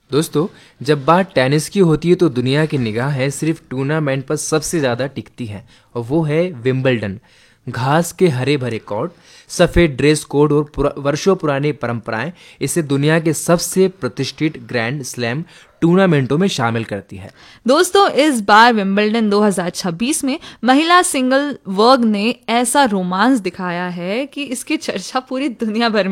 दोस्तों, जब बात टेनिस की होती है तो दुनिया की निगाहें सिर्फ टूर्नामेंट पर सबसे ज़्यादा टिकती हैं और वो है विंबलडन। घास के हरे भरे कोर्ट, सफ़ेद ड्रेस कोड और वर्षों पुरानी परंपराएं इसे दुनिया के सबसे प्रतिष्ठित ग्रैंड स्लैम टूर्नामेंटों में शामिल करती है। दोस्तों, इस बार विंबलडन 2026 में महिला सिंगल वर्ग ने ऐसा रोमांस दिखाया है कि इसकी चर्चा पूरी दुनिया भर